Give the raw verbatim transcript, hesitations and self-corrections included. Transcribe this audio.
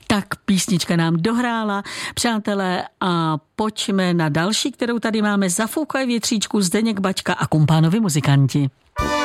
Tak písnička nám dohrála, přátelé, a pojďme na další, kterou tady máme. Zafoukaj větříčku, Zdeněk Bačka a kumpánovi muzikanti.